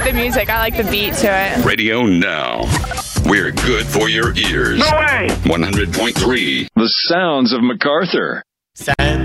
the music. I like the beat to it. Radio Now. We're good for your ears. No way! 100.3. The sounds of MacArthur.